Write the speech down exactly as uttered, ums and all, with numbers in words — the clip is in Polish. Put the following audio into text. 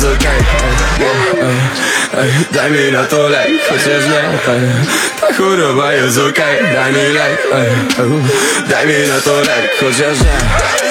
jest okej okay. Ej, ej, daj mi na to lek, chociaż nie ej, ta choroba jest okej okay. Daj mi lek, ej, ej, daj mi na to lek, chociaż nie